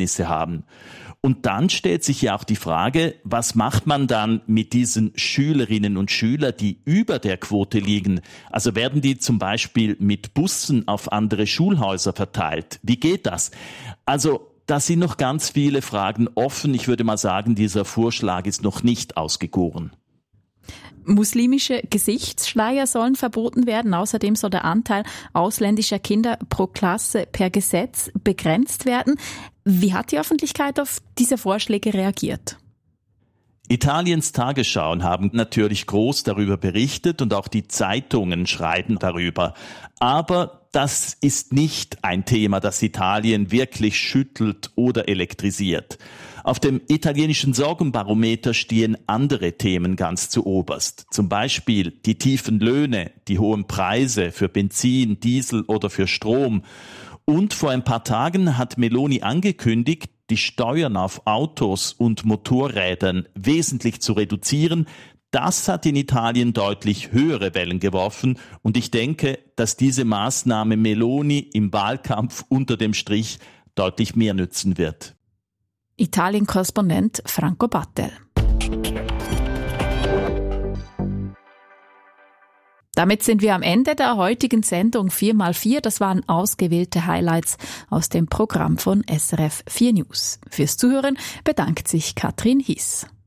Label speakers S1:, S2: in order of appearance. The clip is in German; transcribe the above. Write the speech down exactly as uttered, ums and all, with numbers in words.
S1: Verhältnisse haben. Und dann stellt sich ja auch die Frage, was macht man dann mit diesen Schülerinnen und Schülern, die über der Quote liegen? Also werden die zum Beispiel mit Bussen auf andere Schulhäuser verteilt? Wie geht das? Also da sind noch ganz viele Fragen offen. Ich würde mal sagen, dieser Vorschlag ist noch nicht ausgegoren.
S2: Muslimische Gesichtsschleier sollen verboten werden. Außerdem soll der Anteil ausländischer Kinder pro Klasse per Gesetz begrenzt werden. Wie hat die Öffentlichkeit auf diese Vorschläge reagiert?
S1: Italiens Tagesschauen haben natürlich groß darüber berichtet und auch die Zeitungen schreiben darüber. Aber das ist nicht ein Thema, das Italien wirklich schüttelt oder elektrisiert. Auf dem italienischen Sorgenbarometer stehen andere Themen ganz zu oberst. Zum Beispiel die tiefen Löhne, die hohen Preise für Benzin, Diesel oder für Strom. Und vor ein paar Tagen hat Meloni angekündigt, die Steuern auf Autos und Motorrädern wesentlich zu reduzieren. Das hat in Italien deutlich höhere Wellen geworfen. Und ich denke, dass diese Maßnahme Meloni im Wahlkampf unter dem Strich deutlich mehr nützen wird.
S2: Italien-Korrespondent Franco Battel. Damit sind wir am Ende der heutigen Sendung vier mal vier. Das waren ausgewählte Highlights aus dem Programm von S R F vier News. Fürs Zuhören bedankt sich Katrin Hiss.